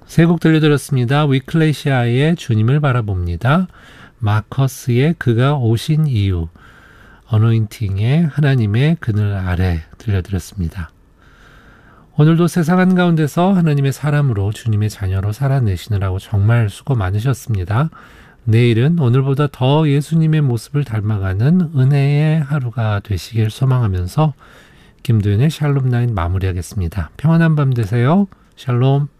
세 곡 들려드렸습니다. 위클레시아의 주님을 바라봅니다. 마커스의 그가 오신 이유, 어노인팅의 하나님의 그늘 아래 들려드렸습니다. 오늘도 세상 한가운데서 하나님의 사람으로 주님의 자녀로 살아내시느라고 정말 수고 많으셨습니다. 내일은 오늘보다 더 예수님의 모습을 닮아가는 은혜의 하루가 되시길 소망하면서 김도윤의 샬롬 9 마무리하겠습니다. 평안한 밤 되세요. 샬롬.